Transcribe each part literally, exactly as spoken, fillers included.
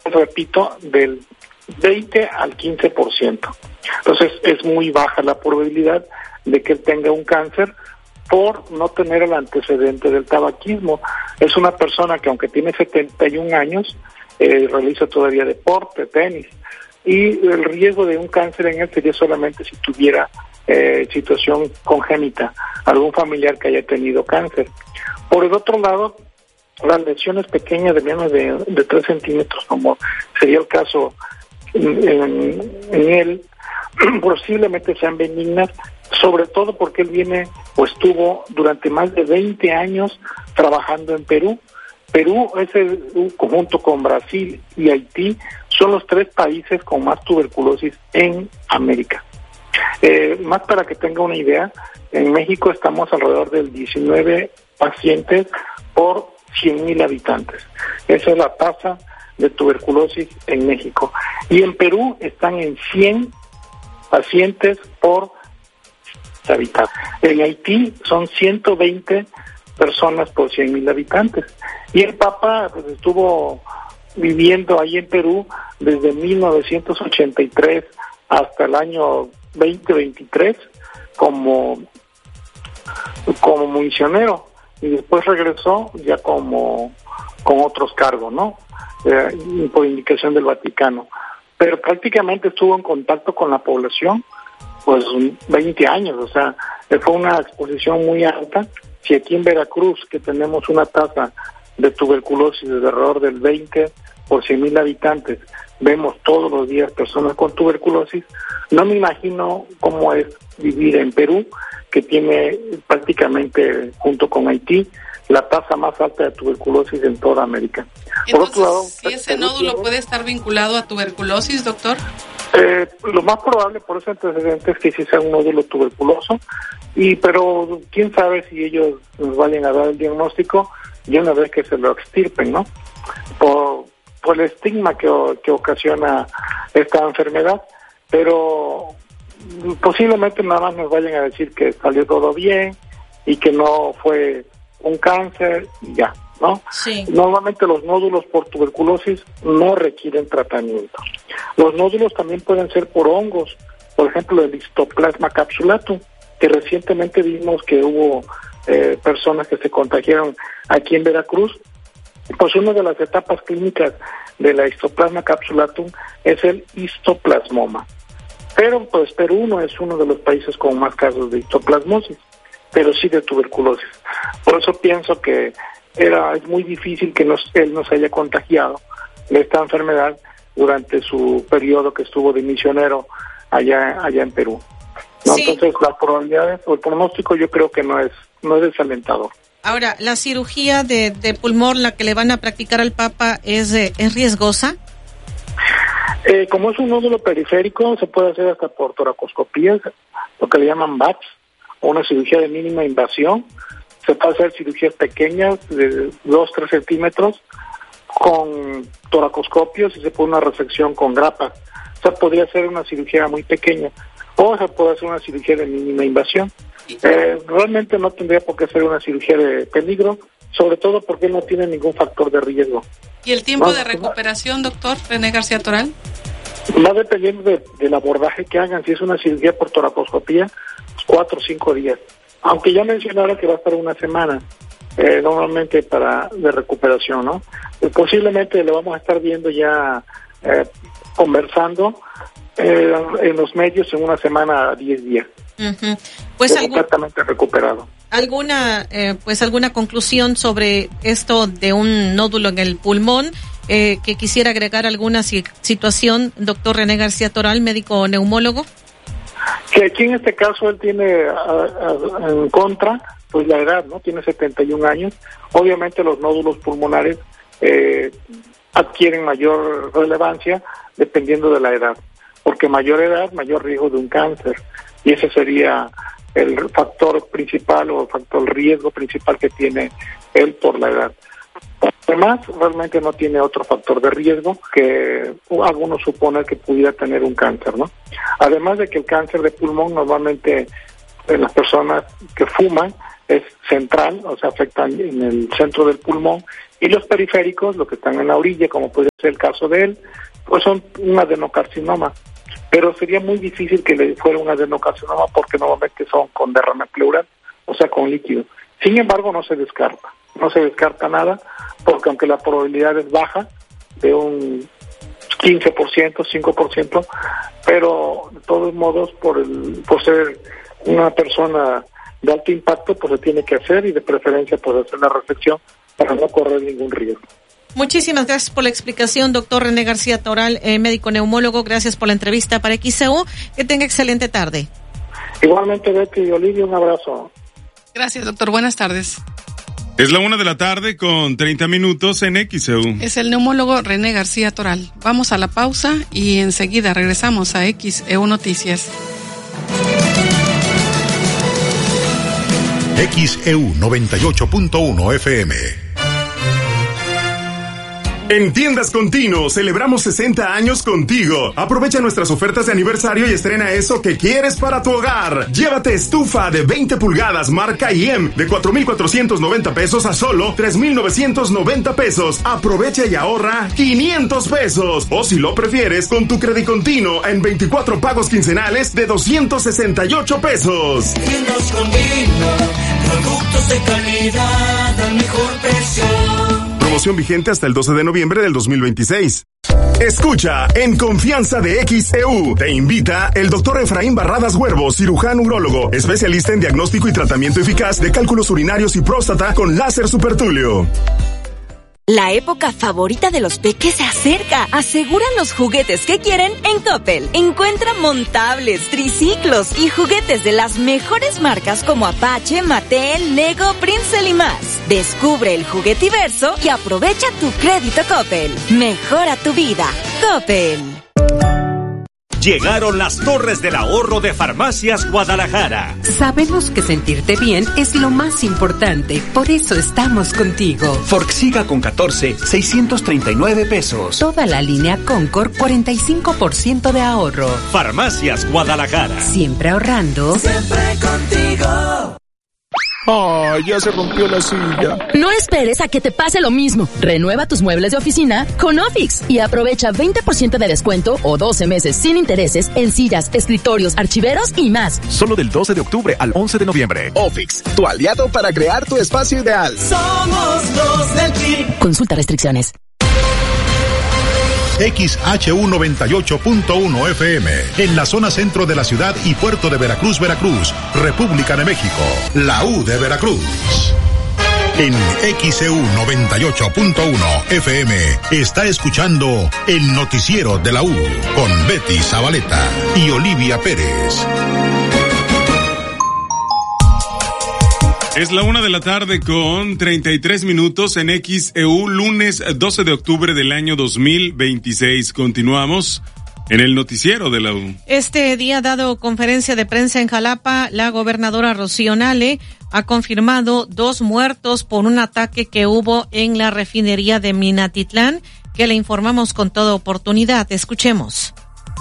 repito, del veinte al quince por ciento. Entonces es muy baja la probabilidad de que él tenga un cáncer por no tener el antecedente del tabaquismo. Es una persona que aunque tiene setenta y un años, eh, realiza todavía deporte, tenis, y el riesgo de un cáncer en él sería solamente si tuviera eh, situación congénita, algún familiar que haya tenido cáncer. Por el otro lado, las lesiones pequeñas de menos de, de tres centímetros, como sería el caso en, en, en él, posiblemente sean benignas, sobre todo porque él viene o estuvo durante más de veinte años trabajando en Perú. Perú es el, junto con Brasil y Haití, son los tres países con más tuberculosis en América. Eh, más para que tenga una idea, en México estamos alrededor del diecinueve pacientes por cien mil habitantes. Esa es la tasa de tuberculosis en México. Y en Perú están en cien pacientes por habitantes. En Haití son ciento veinte personas por cien mil habitantes. Y el Papa pues, estuvo viviendo ahí en Perú desde mil novecientos ochenta y tres hasta el año veinte veintitrés como, como misionero, y después regresó ya como con otros cargos, ¿no? Eh, por indicación del Vaticano. Pero prácticamente estuvo en contacto con la población pues veinte años, o sea, fue una exposición muy alta. Si aquí en Veracruz, que tenemos una tasa de tuberculosis de alrededor del veinte por cien mil habitantes, vemos todos los días personas con tuberculosis, no me imagino cómo es vivir en Perú, que tiene prácticamente, junto con Haití, la tasa más alta de tuberculosis en toda América. Entonces, Por otro lado, ¿si ese Perú nódulo tiene, puede estar vinculado a tuberculosis, doctor? Eh, lo más probable por ese antecedente es que sí sea un nódulo tuberculoso, y pero quién sabe si ellos nos vayan a dar el diagnóstico y una vez que se lo extirpen, ¿no? Por, por el estigma que, que ocasiona esta enfermedad, pero posiblemente nada más nos vayan a decir que salió todo bien y que no fue un cáncer y ya, ¿no? Sí. Normalmente los nódulos por tuberculosis no requieren tratamiento. Los nódulos también pueden ser por hongos, por ejemplo el Histoplasma capsulatum, que recientemente vimos que hubo eh, personas que se contagiaron aquí en Veracruz. Pues una de las etapas clínicas de la Histoplasma capsulatum es el histoplasmoma. Pero pues Perú no es uno de los países con más casos de histoplasmosis, pero sí de tuberculosis. Por eso pienso que era es muy difícil que nos, él nos haya contagiado de esta enfermedad durante su periodo que estuvo de misionero allá allá en Perú, ¿no? Sí. Entonces las probabilidades o el pronóstico yo creo que no es no es desalentador. Ahora, ¿la cirugía de, de pulmón, la que le van a practicar al Papa, es, eh, es riesgosa? Eh, como es un nódulo periférico, se puede hacer hasta por toracoscopía, lo que le llaman B A T S, o una cirugía de mínima invasión. Se puede hacer cirugías pequeñas de dos a tres centímetros con toracoscopios y se pone una resección con grapas. O sea, podría ser una cirugía muy pequeña o se puede hacer una cirugía de mínima invasión. Eh, realmente no tendría por qué ser una cirugía de peligro, sobre todo porque no tiene ningún factor de riesgo. ¿Y el tiempo ¿No? de recuperación, doctor René García Toral? Va dependiendo de, del abordaje que hagan. Si es una cirugía por toracoscopía, cuatro o cinco días. Aunque ya mencionaron que va a estar una semana, eh, normalmente para de recuperación, ¿no? Eh, posiblemente lo vamos a estar viendo ya eh, conversando eh, en los medios en una semana a diez días. Uh-huh. Pues algún, completamente recuperado. ¿Alguna, eh, pues alguna conclusión sobre esto de un nódulo en el pulmón? Eh, que quisiera agregar alguna si- situación, doctor René García Toral, médico neumólogo. Que aquí en este caso él tiene a, a, en contra, pues la edad, ¿no? Tiene setenta y un años. Obviamente los nódulos pulmonares eh, adquieren mayor relevancia dependiendo de la edad, porque mayor edad, mayor riesgo de un cáncer, y ese sería el factor principal o el factor riesgo principal que tiene él por la edad. Además, realmente no tiene otro factor de riesgo que algunos suponen que pudiera tener un cáncer, ¿no? Además de que el cáncer de pulmón normalmente en las personas que fuman es central, o sea, afecta en el centro del pulmón Y los periféricos, los que están en la orilla, como puede ser el caso de él, pues son un adenocarcinoma. Pero sería muy difícil que le fuera un adenocarcinoma porque normalmente son con derrame pleural, o sea, con líquido. Sin embargo, no se descarta, no se descarta nada, porque aunque la probabilidad es baja, de un quince por ciento, cinco por ciento, pero de todos modos, por el por ser una persona de alto impacto, pues se tiene que hacer, y de preferencia pues hacer la resección para no correr ningún riesgo. Muchísimas gracias por la explicación, doctor René García Toral, eh, médico neumólogo. Gracias por la entrevista para X C U. Que tenga excelente tarde. Igualmente, Betty y Olivia, un abrazo. Gracias, doctor. Buenas tardes. Es la una de la tarde con treinta minutos en X C U. Es el neumólogo René García Toral. Vamos a la pausa y enseguida regresamos a X E U Noticias. X E U noventa y ocho punto uno F M. En Tiendas Continuo celebramos sesenta años contigo. Aprovecha nuestras ofertas de aniversario y estrena eso que quieres para tu hogar. Llévate estufa de veinte pulgadas marca I E M de cuatro mil cuatrocientos noventa pesos a solo tres mil novecientos noventa pesos. Aprovecha y ahorra quinientos pesos. O si lo prefieres, con tu crédito continuo en veinticuatro pagos quincenales de doscientos sesenta y ocho pesos. Tiendas Continuo, productos de calidad al mejor precio. Promoción vigente hasta el doce de noviembre del dos mil veintiséis. Escucha En Confianza de X E U. Te invita el doctor Efraín Barradas Huervo, cirujano urólogo, especialista en diagnóstico y tratamiento eficaz de cálculos urinarios y próstata con láser supertulio. La época favorita de los peques se acerca. Aseguran los juguetes que quieren en Coppel. Encuentra montables, triciclos y juguetes de las mejores marcas como Apache, Mattel, Lego, Princeton y más. Descubre el juguetiverso y aprovecha tu crédito Coppel. Mejora tu vida. Coppel. Llegaron las Torres del Ahorro de Farmacias Guadalajara. Sabemos que sentirte bien es lo más importante, por eso estamos contigo. Forxiga con catorce, seiscientos treinta y nueve pesos. Toda la línea Concord, cuarenta y cinco por ciento de ahorro. Farmacias Guadalajara. Siempre ahorrando. Siempre contigo. ¡Ah, ya se rompió la silla! No esperes a que te pase lo mismo. Renueva tus muebles de oficina con Ofix y aprovecha veinte por ciento de descuento o doce meses sin intereses en sillas, escritorios, archiveros y más. Solo del doce de octubre al once de noviembre. Ofix, tu aliado para crear tu espacio ideal. Somos los del P I B. Consulta restricciones. X H U noventa y ocho punto uno F M, en la zona centro de la ciudad y puerto de Veracruz, Veracruz, República de México, la U de Veracruz. En X E U noventa y ocho punto uno F M está escuchando el noticiero de la U con Betty Zabaleta y Olivia Pérez. Es la una de la tarde con treinta y tres minutos en X E U, lunes doce de octubre del año dos mil veintiséis. Continuamos en el noticiero de la U. Este día, dado conferencia de prensa en Jalapa, la gobernadora Rocío Nale ha confirmado dos muertos por un ataque que hubo en la refinería de Minatitlán, que le informamos con toda oportunidad. Escuchemos.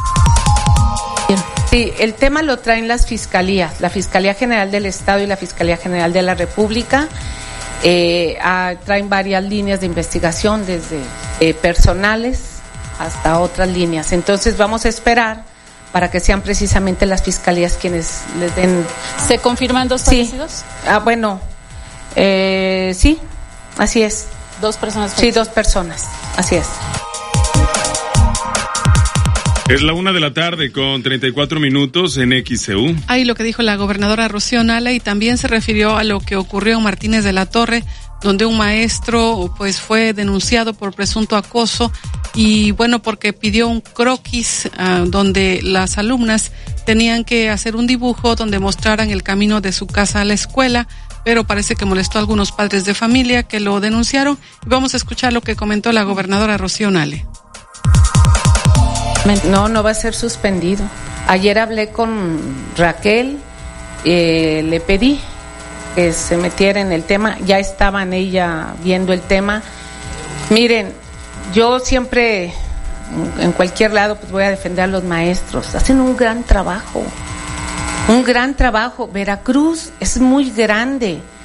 Sí, el tema lo traen las fiscalías, la Fiscalía General del Estado y la Fiscalía General de la República. Eh, ah, traen varias líneas de investigación, desde eh, personales hasta otras líneas. Entonces vamos a esperar para que sean precisamente las fiscalías quienes les den. ¿Se confirman dos fallecidos? Sí. Ah, bueno, eh, sí, así es. ¿Dos personas fallecidas? Sí, dos personas, así es. Es la una de la tarde con treinta y cuatro minutos en X E U. Ahí lo que dijo la gobernadora Rocío Nale, y también se refirió a lo que ocurrió en Martínez de la Torre, donde un maestro pues fue denunciado por presunto acoso, y bueno, porque pidió un croquis uh, donde las alumnas tenían que hacer un dibujo donde mostraran el camino de su casa a la escuela, pero parece que molestó a algunos padres de familia que lo denunciaron. Y vamos a escuchar lo que comentó la gobernadora Rocío Nale. No, no va a ser suspendido. Ayer hablé con Raquel, eh, le pedí que se metiera en el tema, ya estaban ella viendo el tema. Miren, yo siempre, en cualquier lado, pues voy a defender a los maestros. Hacen un gran trabajo, un gran trabajo. Veracruz es muy grande.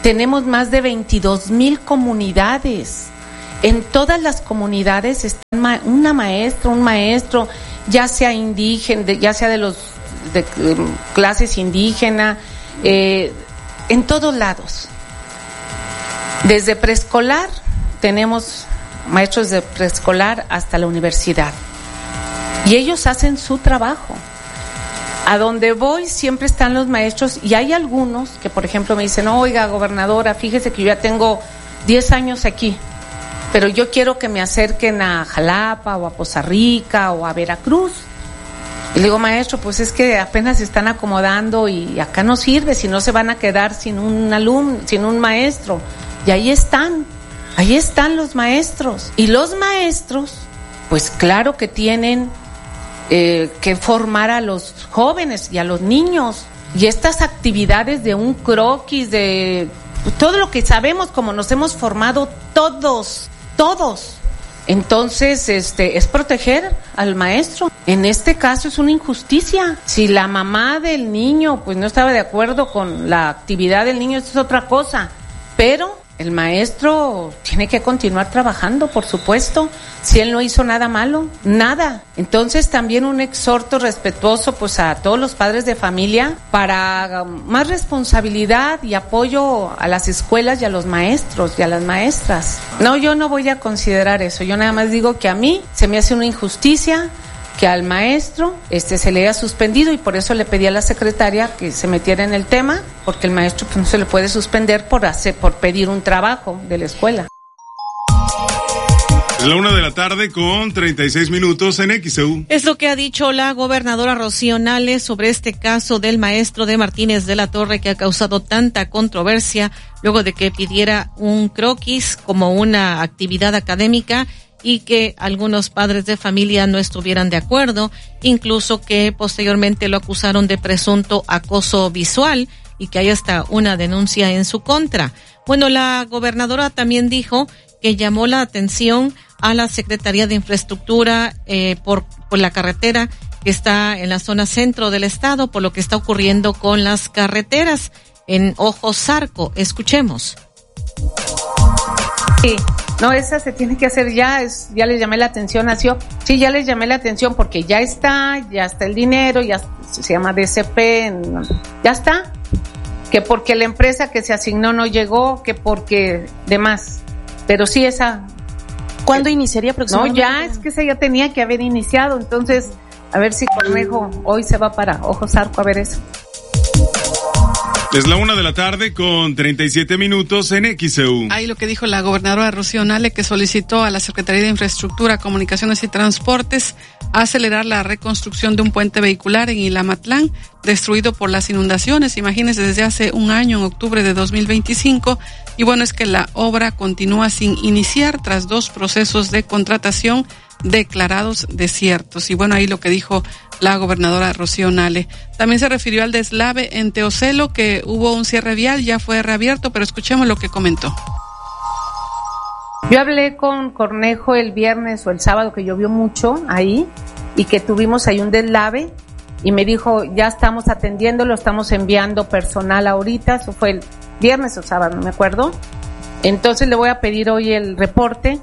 tenemos más de veintidós mil comunidades. En todas las comunidades está una maestra, un maestro, ya sea indígena, ya sea de los de, de clases indígenas, eh, en todos lados. Desde preescolar tenemos maestros de preescolar hasta la universidad. Y ellos hacen su trabajo. A donde voy siempre están los maestros y hay algunos que, por ejemplo, me dicen, oiga, gobernadora, fíjese que yo ya tengo diez años aquí, pero yo quiero que me acerquen a Jalapa o a Poza Rica o a Veracruz. Y le digo, maestro, pues es que apenas se están acomodando y acá no sirve, si no se van a quedar sin un alumno, sin un maestro. Y ahí están, ahí están los maestros. Y los maestros, pues claro que tienen eh, que formar a los jóvenes y a los niños. Y estas actividades de un croquis, de todo lo que sabemos, como nos hemos formado todos, todos. Entonces, este, es proteger al maestro. En este caso es una injusticia. Si la mamá del niño, pues no estaba de acuerdo con la actividad del niño, eso es otra cosa. Pero el maestro tiene que continuar trabajando, por supuesto, si él no hizo nada malo, nada. Entonces también un exhorto respetuoso pues a todos los padres de familia para más responsabilidad y apoyo a las escuelas y a los maestros y a las maestras. No, yo no voy a considerar eso, yo nada más digo que a mí se me hace una injusticia que al maestro este se le haya suspendido, y por eso le pedí a la secretaria que se metiera en el tema, porque el maestro pues, no se le puede suspender por hacer, por pedir un trabajo de la escuela. Es la una de la tarde con treinta y seis minutos en X E U. Es lo que ha dicho la gobernadora Rocío Nale sobre este caso del maestro de Martínez de la Torre, que ha causado tanta controversia luego de que pidiera un croquis como una actividad académica y que algunos padres de familia no estuvieran de acuerdo, incluso que posteriormente lo acusaron de presunto acoso visual y que hay hasta una denuncia en su contra. Bueno, la gobernadora también dijo que llamó la atención a la Secretaría de Infraestructura eh, por, por la carretera que está en la zona centro del estado, por lo que está ocurriendo con las carreteras en Ojo Zarco. Escuchemos. Sí. No, esa se tiene que hacer ya, es, ya les llamé la atención, nació. Sí, ya les llamé la atención porque ya está, ya está el dinero, ya se llama D C P, ya está. Que porque la empresa que se asignó no llegó, que porque demás. Pero sí esa. ¿Cuándo eh, iniciaría aproximadamente? No, ya, es que esa ya tenía que haber iniciado, entonces, a ver si Cornejo hoy se va para Ojo Zarco a ver eso. Es la una de la tarde con treinta y siete minutos en X E U. Ahí lo que dijo la gobernadora Rocío Nale, que solicitó a la Secretaría de Infraestructura, Comunicaciones y Transportes acelerar la reconstrucción de un puente vehicular en Ilamatlán, destruido por las inundaciones. Imagínense, desde hace un año, en octubre de dos mil veinticinco. Y bueno, es que la obra continúa sin iniciar tras dos procesos de contratación declarados desiertos. Y bueno, ahí lo que dijo la gobernadora Rocío Nale. También se refirió al deslave en Teocelo, que hubo un cierre vial, ya fue reabierto, pero escuchemos lo que comentó. Yo hablé con Cornejo el viernes o el sábado, que llovió mucho ahí y que tuvimos ahí un deslave, y me dijo, ya estamos atendiéndolo, estamos enviando personal ahorita. Eso fue el viernes o sábado, no me acuerdo. Entonces le voy a pedir hoy el reporte.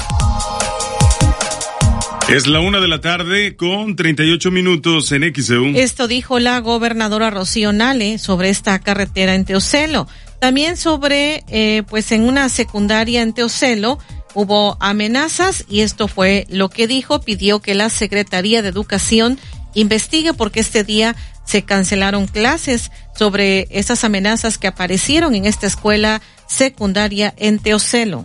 Es la una de la tarde con treinta y ocho minutos en X E U. Esto dijo la gobernadora Rocío Nale sobre esta carretera en Teocelo. También sobre, eh, pues en una secundaria en Teocelo hubo amenazas, y esto fue lo que dijo. Pidió que la Secretaría de Educación investigue porque este día se cancelaron clases sobre esas amenazas que aparecieron en esta escuela secundaria en Teocelo.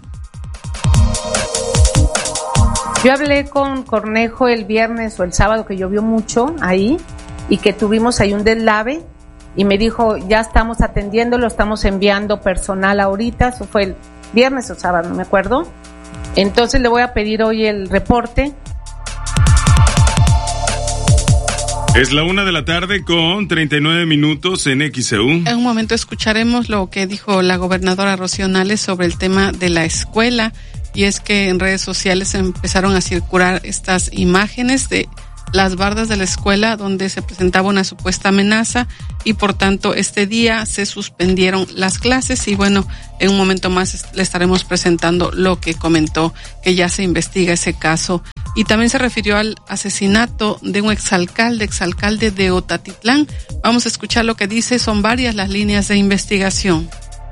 Yo hablé con Cornejo el viernes o el sábado, que llovió mucho ahí y que tuvimos ahí un deslave, y me dijo, ya estamos atendiéndolo, estamos enviando personal ahorita. Eso fue el viernes o sábado, no me acuerdo. Entonces le voy a pedir hoy el reporte. Es la una de la tarde con treinta y nueve minutos en X E U. En un momento escucharemos lo que dijo la gobernadora Rocío Nale sobre el tema de la escuela. Y es que en redes sociales empezaron a circular estas imágenes de las bardas de la escuela donde se presentaba una supuesta amenaza y por tanto este día se suspendieron las clases y bueno, en un momento más le estaremos presentando lo que comentó, que ya se investiga ese caso. Y también se refirió al asesinato de un exalcalde, exalcalde de Otatitlán. Vamos a escuchar lo que dice, son varias las líneas de investigación.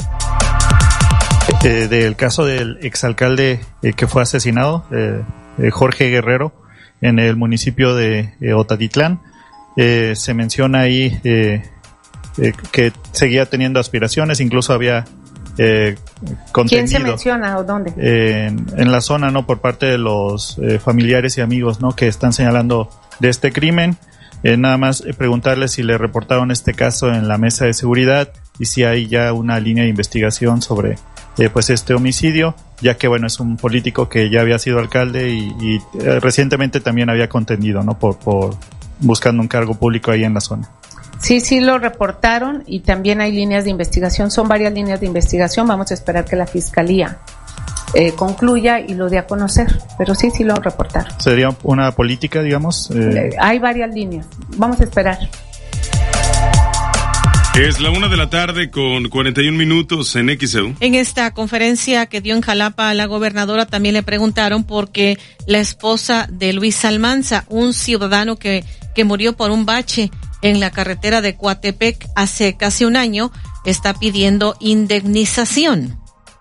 Eh, del caso del exalcalde eh, que fue asesinado, eh, eh, Jorge Guerrero, en el municipio de eh, Otatitlán, eh, se menciona ahí eh, eh, que seguía teniendo aspiraciones, incluso había eh, contenido. ¿Quién se menciona o dónde? Eh, en, en la zona, ¿no? Por parte de los eh, familiares y amigos, ¿no? Que están señalando de este crimen. Eh, nada más eh, preguntarle si le reportaron este caso en la mesa de seguridad y si hay ya una línea de investigación sobre eh, pues este homicidio, ya que bueno, es un político que ya había sido alcalde y, y eh, recientemente también había contendido, ¿no? Por, por buscando un cargo público ahí en la zona. Sí, sí lo reportaron y también hay líneas de investigación, son varias líneas de investigación, vamos a esperar que la fiscalía eh, concluya y lo dé a conocer, pero sí, sí lo reportaron. ¿Sería una política, digamos? Eh... Eh, hay varias líneas, vamos a esperar. Es la una de la tarde con cuarenta y un minutos en X E U. En esta conferencia que dio en Jalapa a la gobernadora también le preguntaron por qué la esposa de Luis Almanza, un ciudadano que, que murió por un bache en la carretera de Coatepec hace casi un año, está pidiendo indemnización.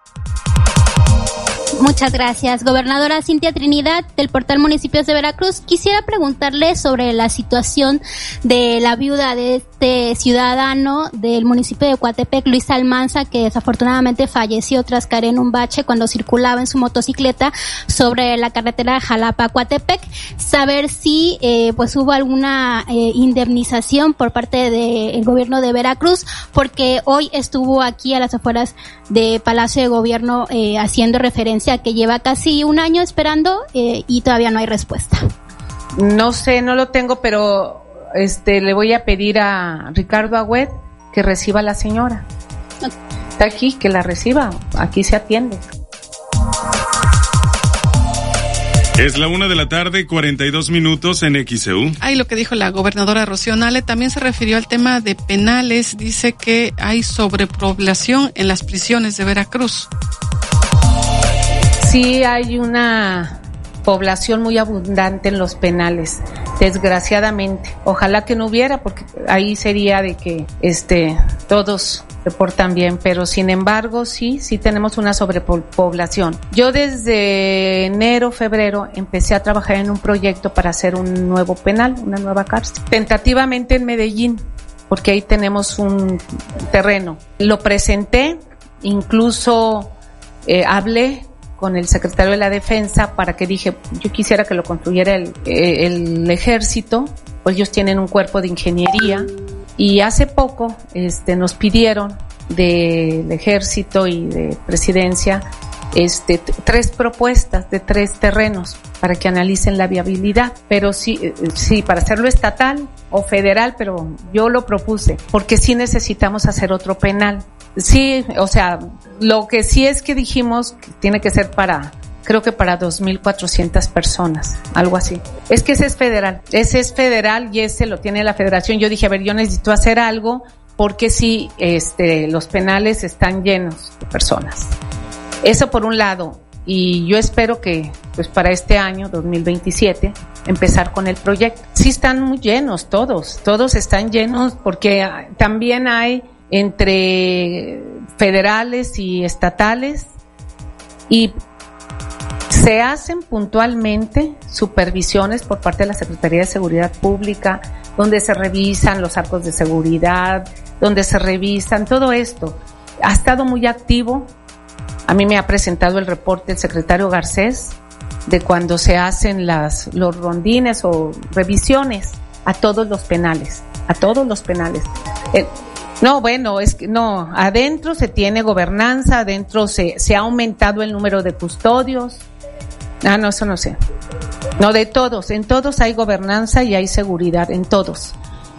Muchas gracias. Gobernadora Cintia Trinidad, del portal Municipios de Veracruz. Quisiera preguntarle sobre la situación de la viuda de este ciudadano del municipio de Coatepec, Luis Almanza, que desafortunadamente falleció tras caer en un bache cuando circulaba en su motocicleta sobre la carretera Jalapa-Coatepec. Saber si eh, pues hubo alguna eh, indemnización por parte del gobierno de Veracruz, porque hoy estuvo aquí a las afueras de Palacio de Gobierno eh, haciendo referencia que lleva casi un año esperando eh, y todavía no hay respuesta. No sé, no lo tengo, pero este le voy a pedir a Ricardo Agüed que reciba a la señora. Okay. Está aquí, que la reciba, aquí se atiende. Es la una de la tarde, cuarenta y dos minutos en X E U. Ahí lo que dijo la gobernadora Rocío Nale también se refirió al tema de penales. Dice que hay sobrepoblación en las prisiones de Veracruz. Sí, hay una población muy abundante en los penales, desgraciadamente. Ojalá que no hubiera, porque ahí sería de que este todos se portan bien, pero sin embargo sí, sí tenemos una sobrepoblación. Yo desde enero, febrero empecé a trabajar en un proyecto para hacer un nuevo penal, una nueva cárcel, tentativamente en Medellín, porque ahí tenemos un terreno. Lo presenté, incluso eh, hablé con el secretario de la Defensa para que dije, yo quisiera que lo construyera el, el ejército, pues ellos tienen un cuerpo de ingeniería y hace poco este nos pidieron del ejército y de presidencia este t- tres propuestas de tres terrenos para que analicen la viabilidad, pero sí, sí, para hacerlo estatal o federal, pero yo lo propuse, porque sí necesitamos hacer otro penal. Sí, o sea, lo que sí es que dijimos que tiene que ser para, creo que para dos mil cuatrocientas personas, algo así. Es que ese es federal, ese es federal y ese lo tiene la federación. Yo dije, a ver, yo necesito hacer algo porque sí, este, los penales están llenos de personas. Eso por un lado, y yo espero que, pues para este año, dos mil veintisiete, empezar con el proyecto. Sí están muy llenos todos, todos están llenos porque también hay entre federales y estatales y se hacen puntualmente supervisiones por parte de la Secretaría de Seguridad Pública, donde se revisan los arcos de seguridad, donde se revisan todo esto. Ha estado muy activo. A mí me ha presentado el reporte el secretario Garcés de cuando se hacen las los rondines o revisiones a todos los penales, a todos los penales. Eh, No, bueno, es que no, adentro se tiene gobernanza, adentro se, se ha aumentado el número de custodios. Ah, no, eso no sé. No, de todos, en todos hay gobernanza y hay seguridad, en todos.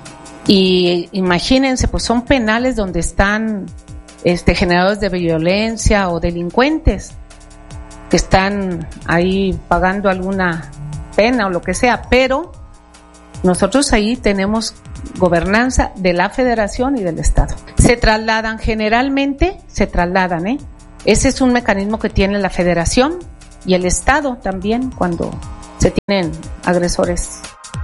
Y imagínense, pues son penales donde están este generadores de violencia o delincuentes que están ahí pagando alguna pena o lo que sea, pero Nosotros ahí tenemos gobernanza de la Federación y del Estado. Se trasladan generalmente, se trasladan, ¿eh? Ese es un mecanismo que tiene la Federación y el Estado también cuando se tienen agresores.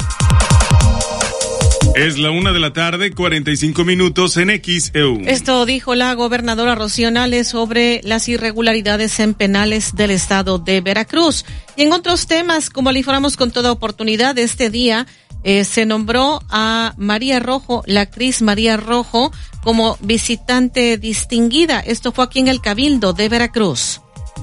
Es la una de la tarde, cuarenta y cinco minutos en X E U. Esto dijo la gobernadora Rocío Nale sobre las irregularidades en penales del estado de Veracruz. Y en otros temas, como le informamos con toda oportunidad, este día eh, se nombró a María Rojo, la actriz María Rojo, como visitante distinguida. Esto fue aquí en el Cabildo de Veracruz.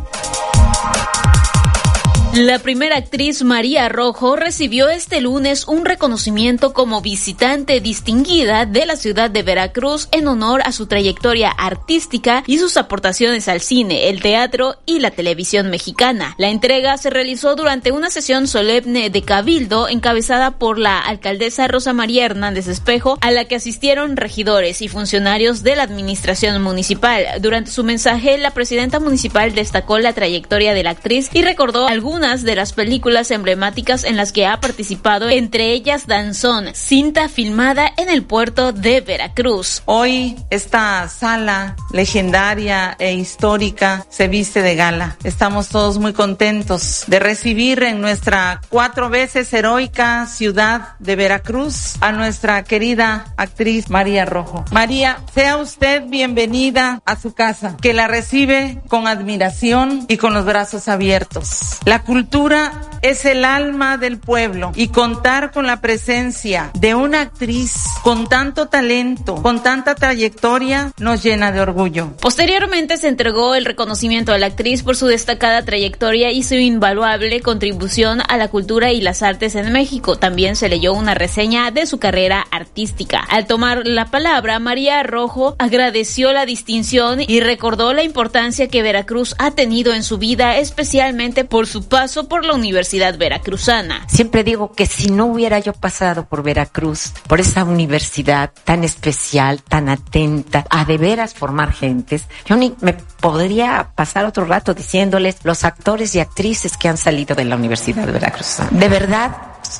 La primera actriz María Rojo recibió este lunes un reconocimiento como visitante distinguida de la ciudad de Veracruz en honor a su trayectoria artística y sus aportaciones al cine, el teatro y la televisión mexicana. La entrega se realizó durante una sesión solemne de Cabildo encabezada por la alcaldesa Rosa María Hernández Espejo, a la que asistieron regidores y funcionarios de la administración municipal. Durante su mensaje, la presidenta municipal destacó la trayectoria de la actriz y recordó algunas de las películas emblemáticas en las que ha participado, entre ellas Danzón, cinta filmada en el puerto de Veracruz. Hoy esta sala legendaria e histórica se viste de gala. Estamos todos muy contentos de recibir en nuestra cuatro veces heroica ciudad de Veracruz a nuestra querida actriz María Rojo. María, sea usted bienvenida a su casa, que la recibe con admiración y con los brazos abiertos. La cultura es el alma del pueblo y contar con la presencia de una actriz con tanto talento, con tanta trayectoria, nos llena de orgullo. Posteriormente se entregó el reconocimiento a la actriz por su destacada trayectoria y su invaluable contribución a la cultura y las artes en México. También se leyó una reseña de su carrera artística. Al tomar la palabra, María Rojo agradeció la distinción y recordó la importancia que Veracruz ha tenido en su vida, especialmente por su paso por la Universidad Veracruzana. Siempre digo que si no hubiera yo pasado por Veracruz, por esa universidad tan especial, tan atenta, a de veras formar gentes, yo ni me podría pasar otro rato diciéndoles los actores y actrices que han salido de la Universidad Veracruzana. De verdad,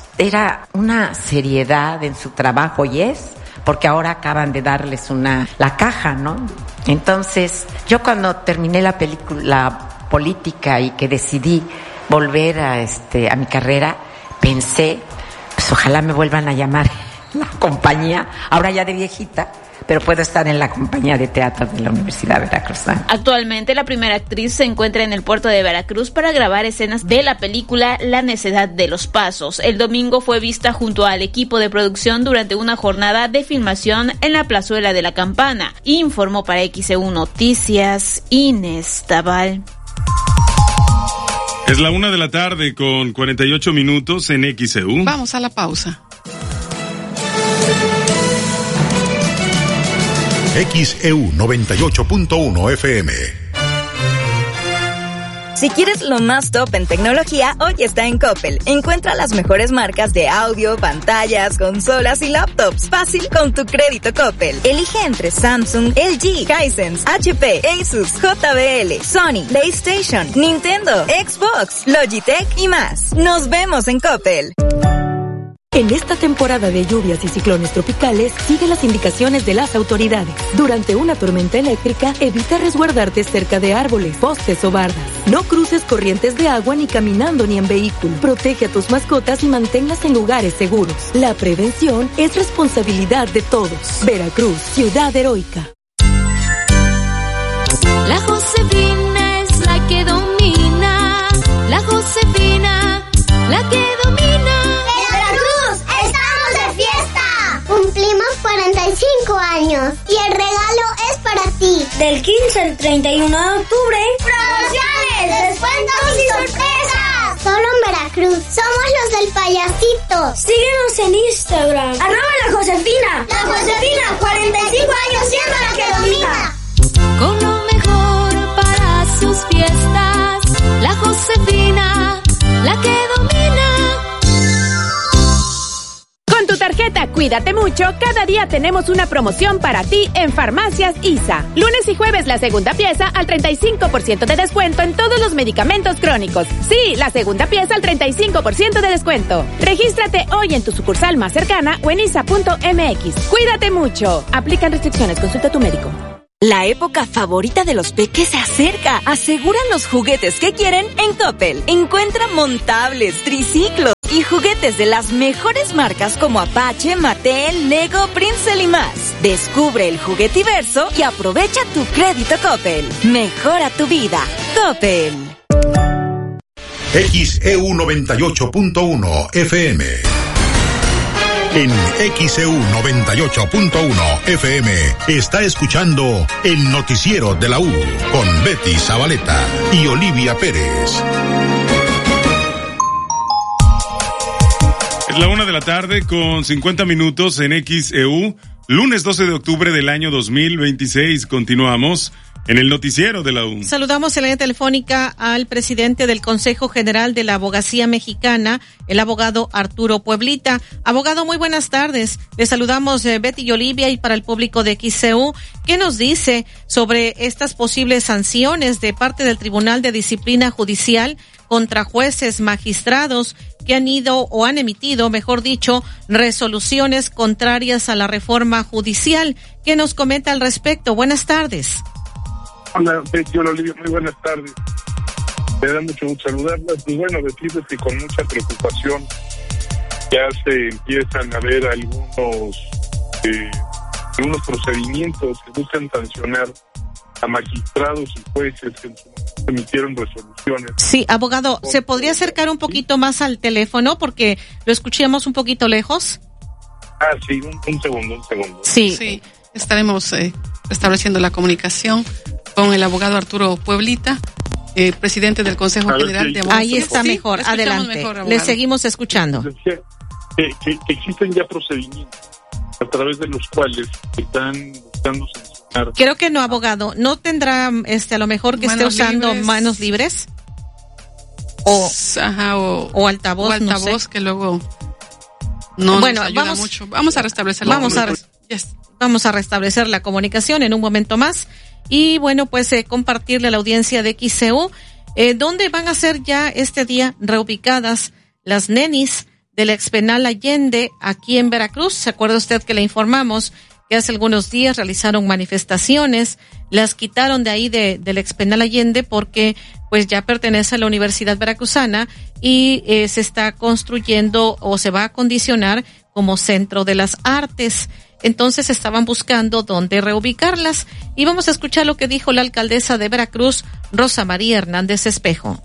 era una seriedad en su trabajo y es, porque ahora acaban de darles una, la caja, ¿no? Entonces, yo cuando terminé la película, la política y que decidí volver a este a mi carrera, pensé, pues ojalá me vuelvan a llamar la compañía, ahora ya de viejita, pero puedo estar en la compañía de teatro de la Universidad Veracruzana. Actualmente la primera actriz se encuentra en el puerto de Veracruz para grabar escenas de la película La Necedad de los Pasos. El domingo fue vista junto al equipo de producción durante una jornada de filmación en la plazuela de la Campana. Informó para X E U Noticias Inés Tabal. Es la una de la tarde con cuarenta y ocho minutos en X E U. Vamos a la pausa. X E U noventa y ocho punto uno F M. Si quieres lo más top en tecnología, hoy está en Coppel. Encuentra las mejores marcas de audio, pantallas, consolas y laptops. Fácil con tu crédito Coppel. Elige entre Samsung, L G, Hisense, H P, Asus, J B L, Sony, PlayStation, Nintendo, Xbox, Logitech y más. Nos vemos en Coppel. En esta temporada de lluvias y ciclones tropicales, sigue las indicaciones de las autoridades. Durante una tormenta eléctrica, evita resguardarte cerca de árboles, postes o bardas. No cruces corrientes de agua ni caminando ni en vehículo. Protege a tus mascotas y manténlas en lugares seguros. La prevención es responsabilidad de todos. Veracruz, ciudad heroica. La Josefina es la que domina. La Josefina, la que domina. Cumplimos cuarenta y cinco años y el regalo es para ti. Del quince al treinta y uno de octubre, promociones, descuentos y sorpresas. Solo en Veracruz. Somos los del payasito. Síguenos en Instagram. Arroba la Josefina. La Josefina, cuarenta y cinco años siendo la que domina. Con lo mejor para sus fiestas. La Josefina, la que domina. Con tu tarjeta familia, cuídate mucho. Cada día tenemos una promoción para ti en Farmacias I S A. Lunes y jueves la segunda pieza al treinta y cinco por ciento de descuento en todos los medicamentos crónicos. Sí, la segunda pieza al treinta y cinco por ciento de descuento. Regístrate hoy en tu sucursal más cercana o en I S A punto M X. Cuídate mucho. Aplican restricciones. Consulta a tu médico. La época favorita de los peques se acerca. Aseguran los juguetes que quieren en Coppel. Encuentra montables, triciclos y juguetes de las mejores marcas como Apache, Mattel, Lego, Princeton y más. Descubre el juguetiverso y aprovecha tu crédito Coppel. Mejora tu vida. Coppel. X E U noventa y ocho punto uno F M. En X E U noventa y ocho punto uno F M está escuchando el noticiero de la U con Betty Zabaleta y Olivia Pérez. Es la una de la tarde con cincuenta minutos en X E U, lunes doce de octubre del año dos mil veintiséis. Continuamos en el noticiero de la U. Saludamos en la línea telefónica al presidente del Consejo General de la Abogacía Mexicana, el abogado Arturo Pueblita. Abogado, muy buenas tardes. Le saludamos eh, Betty y Olivia, y para el público de X E U, ¿qué nos dice sobre estas posibles sanciones de parte del Tribunal de Disciplina Judicial contra jueces, magistrados que han ido o han emitido, mejor dicho, resoluciones contrarias a la reforma judicial? ¿Qué nos comenta al respecto? Buenas tardes. Hola, Betty, hola, Olivia, muy buenas tardes. Me da mucho gusto saludarlas. Y bueno, decirles que con mucha preocupación ya se empiezan a ver algunos, eh, algunos procedimientos que buscan sancionar a magistrados y jueces que emitieron resoluciones. Sí, abogado, ¿se podría acercar un poquito más al teléfono porque lo escuchamos un poquito lejos? Ah, sí, un, un segundo, un segundo. Sí, sí, estaremos eh, estableciendo la comunicación con el abogado Arturo Pueblita, eh, presidente del Consejo General de Abogados. Ahí está, sí, mejor, adelante. Mejor, le seguimos escuchando. Que, que, que existen ya procedimientos a través de los cuales están buscando sancionar. Creo que no, abogado. ¿No tendrá este a lo mejor que manos esté usando libres. manos libres? O, Ajá, o, o altavoz, o altavoz no sé. que luego no bueno, nos ayuda vamos, mucho. Vamos a restablecer la vamos a, res, yes. vamos a restablecer la comunicación en un momento más. Y bueno, pues eh, compartirle a la audiencia de X E U, eh, ¿dónde van a ser ya este día reubicadas las nenis del expenal Allende aquí en Veracruz? ¿Se acuerda usted que le informamos que hace algunos días realizaron manifestaciones, las quitaron de ahí de, del expenal Allende porque pues ya pertenece a la Universidad Veracruzana y eh, se está construyendo o se va a acondicionar como Centro de las Artes? Entonces estaban buscando dónde reubicarlas y vamos a escuchar lo que dijo la alcaldesa de Veracruz, Rosa María Hernández Espejo.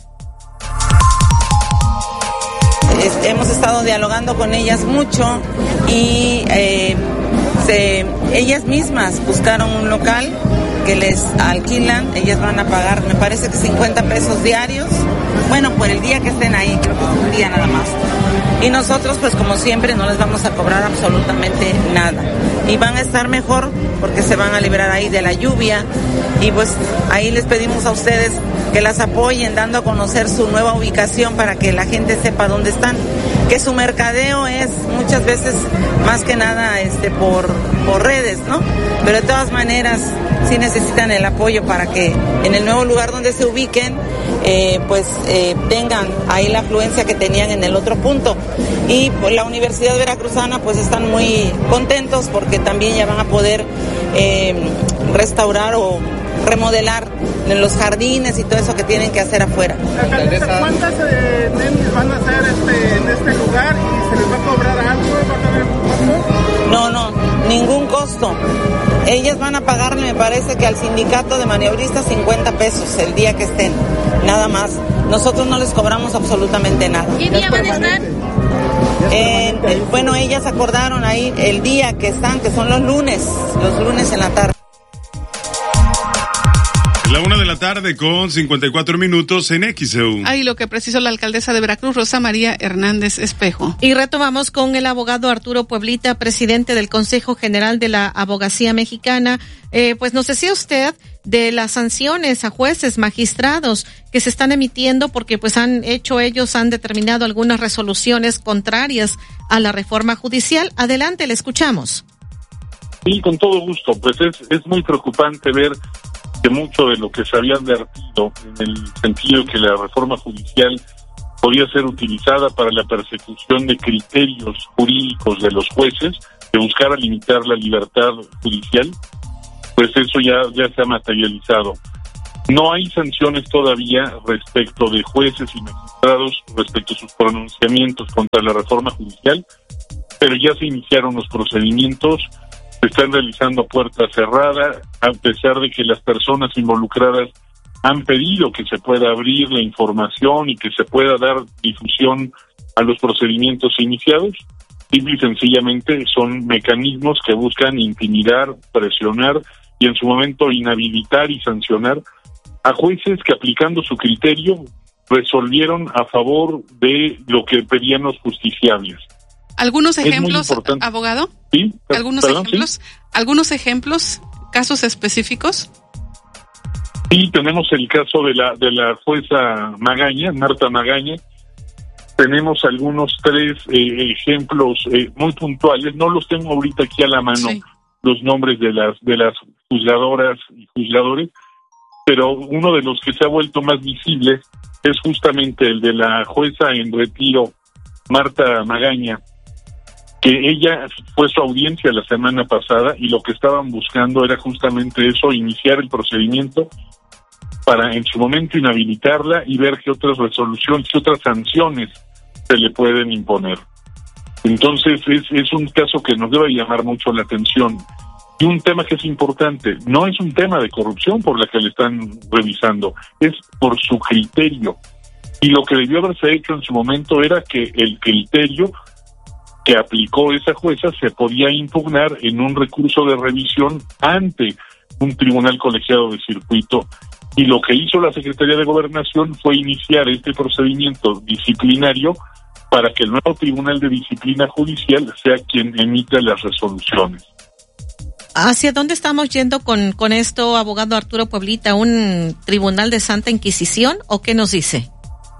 Hemos estado dialogando con ellas mucho y eh, se, ellas mismas buscaron un local que les alquilan. Ellas van a pagar, me parece que cincuenta pesos diarios, bueno, por el día que estén ahí, creo que es un día nada más. Y nosotros, pues como siempre, no les vamos a cobrar absolutamente nada. Y van a estar mejor porque se van a liberar ahí de la lluvia. Y pues ahí les pedimos a ustedes que las apoyen dando a conocer su nueva ubicación para que la gente sepa dónde están. Que su mercadeo es muchas veces más que nada este por, por redes, ¿no? Pero de todas maneras sí necesitan el apoyo para que en el nuevo lugar donde se ubiquen, eh, pues eh, tengan ahí la afluencia que tenían en el otro punto. Y pues, la Universidad Veracruzana pues están muy contentos porque también ya van a poder eh, restaurar o remodelar los jardines y todo eso que tienen que hacer afuera. ¿Cuántas eh, nenis van a hacer este, en este lugar y se les va a cobrar algo? ¿Va a tener un costo? No, no, ningún costo. Ellas van a pagarle, me parece que al sindicato de maniobristas cincuenta pesos el día que estén, nada más. Nosotros no les cobramos absolutamente nada. ¿Qué día van a estar? Eh, eh, bueno, ellas acordaron ahí el día que están, que son los lunes, los lunes en la tarde. La La una de la tarde con cincuenta y cuatro minutos en X E U. Ahí lo que precisó la alcaldesa de Veracruz, Rosa María Hernández Espejo. Y retomamos con el abogado Arturo Pueblita, presidente del Consejo General de la Abogacía Mexicana. Eh, pues nos decía usted de las sanciones a jueces, magistrados que se están emitiendo porque pues han hecho ellos, han determinado algunas resoluciones contrarias a la reforma judicial. Adelante, le escuchamos. Sí, con todo gusto. Pues es, es muy preocupante ver que mucho de lo que se había advertido en el sentido de que la reforma judicial podía ser utilizada para la persecución de criterios jurídicos de los jueces, de buscar a limitar la libertad judicial, pues eso ya, ya se ha materializado. No hay sanciones todavía respecto de jueces y magistrados respecto a sus pronunciamientos contra la reforma judicial, pero ya se iniciaron los procedimientos. Se están realizando a puerta cerrada, a pesar de que las personas involucradas han pedido que se pueda abrir la información y que se pueda dar difusión a los procedimientos iniciados. Simple y sencillamente son mecanismos que buscan intimidar, presionar y en su momento inhabilitar y sancionar a jueces que, aplicando su criterio, resolvieron a favor de lo que pedían los justiciables. ¿Algunos ejemplos, abogado? Sí. ¿Algunos perdón, ejemplos? ¿Sí? ¿Algunos ejemplos? ¿Casos específicos? Sí, tenemos el caso de la de la jueza Magaña, Marta Magaña. Tenemos algunos tres eh, ejemplos eh, muy puntuales. No los tengo ahorita aquí a la mano, sí, los nombres de las de las juzgadoras y juzgadores, pero uno de los que se ha vuelto más visible es justamente el de la jueza en retiro, Marta Magaña, que ella fue su audiencia la semana pasada y lo que estaban buscando era justamente eso, iniciar el procedimiento para en su momento inhabilitarla y ver qué otras resoluciones, qué otras sanciones se le pueden imponer. Entonces es, es un caso que nos debe llamar mucho la atención. Y un tema que es importante, no es un tema de corrupción por la que le están revisando, es por su criterio. Y lo que debió haberse hecho en su momento era que el criterio que aplicó esa jueza se podía impugnar en un recurso de revisión ante un tribunal colegiado de circuito, y lo que hizo la Secretaría de Gobernación fue iniciar este procedimiento disciplinario para que el nuevo Tribunal de Disciplina Judicial sea quien emita las resoluciones. ¿Hacia dónde estamos yendo con, con esto, abogado Arturo Pueblita? ¿Un tribunal de Santa Inquisición o qué nos dice?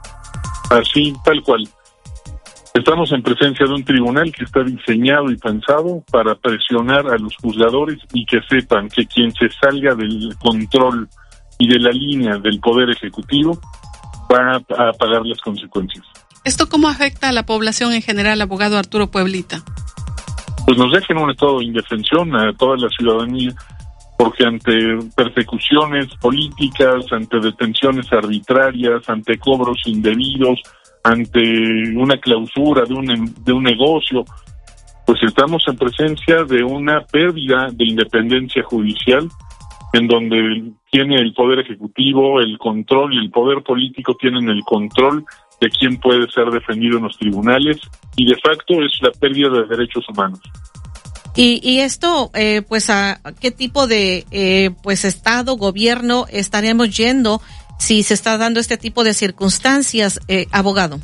Así, tal cual. Estamos en presencia de un tribunal que está diseñado y pensado para presionar a los juzgadores y que sepan que quien se salga del control y de la línea del Poder Ejecutivo va a, a pagar las consecuencias. ¿Esto cómo afecta a la población en general, abogado Arturo Pueblita? Pues nos deja en un estado de indefensión a toda la ciudadanía, porque ante persecuciones políticas, ante detenciones arbitrarias, ante cobros indebidos, ante una clausura de un de un negocio, pues estamos en presencia de una pérdida de independencia judicial, en donde tiene el Poder Ejecutivo el control y el Poder Político tienen el control de quién puede ser defendido en los tribunales, y de facto es la pérdida de derechos humanos. Y, y esto, eh, pues, ¿a qué tipo de, eh, pues, Estado, gobierno estaremos yendo si se está dando este tipo de circunstancias, eh, abogado?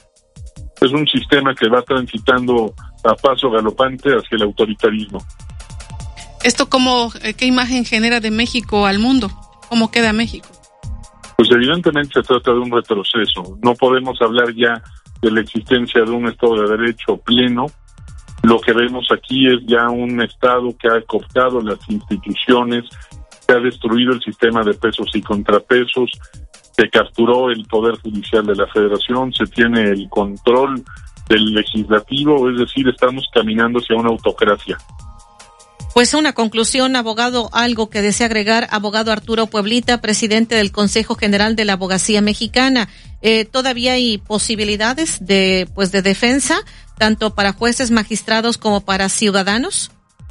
Es un sistema que va transitando a paso galopante hacia el autoritarismo. ¿Esto cómo, qué imagen genera de México al mundo? ¿Cómo queda México? Pues evidentemente se trata de un retroceso. No podemos hablar ya de la existencia de un Estado de Derecho pleno. Lo que vemos aquí es ya un Estado que ha cooptado las instituciones, que ha destruido el sistema de pesos y contrapesos, que capturó el Poder Judicial de la Federación, se tiene el control del legislativo, es decir, estamos caminando hacia una autocracia. Pues una conclusión, abogado, algo que desea agregar, abogado Arturo Pueblita, presidente del Consejo General de la Abogacía Mexicana. Eh, ¿Todavía hay posibilidades de, pues, de defensa, tanto para jueces, magistrados como para ciudadanos?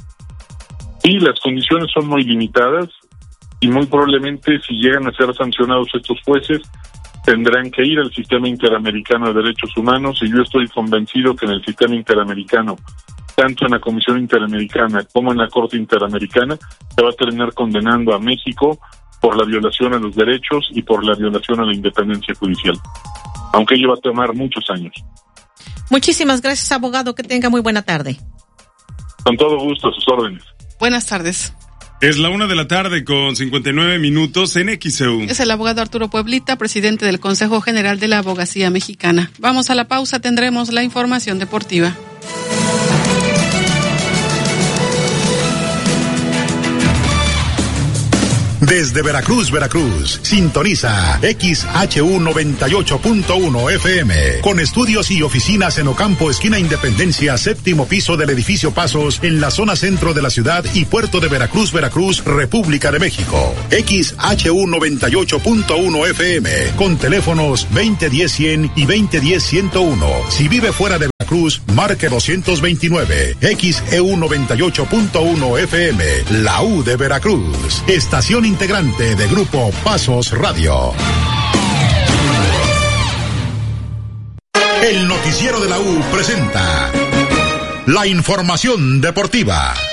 Sí, las condiciones son muy limitadas y muy probablemente si llegan a ser sancionados estos jueces tendrán que ir al sistema interamericano de derechos humanos, y yo estoy convencido que en el sistema interamericano, tanto en la Comisión Interamericana como en la Corte Interamericana, se va a terminar condenando a México por la violación a los derechos y por la violación a la independencia judicial, aunque ello va a tomar muchos años. Muchísimas gracias, abogado. Que tenga muy buena tarde. Con todo gusto, a sus órdenes. Buenas tardes. Es la una de la tarde con cincuenta y nueve minutos en X E U. Es el abogado Arturo Pueblita, presidente del Consejo General de la Abogacía Mexicana. Vamos a la pausa, tendremos la información deportiva. Desde Veracruz, Veracruz, sintoniza X H U noventa y ocho punto uno F M, con estudios y oficinas en Ocampo, esquina Independencia, séptimo piso del edificio Pasos, en la zona centro de la ciudad y puerto de Veracruz, Veracruz, República de México. X H U noventa y ocho punto uno F M, con teléfonos veinte diez cien y veinte diez ciento uno. Si vive fuera de Veracruz, marque doscientos veintinueve. X E U noventa y ocho punto uno F M, la U de Veracruz. Estación integrante de Grupo Pasos Radio. El noticiero de la U presenta la información deportiva.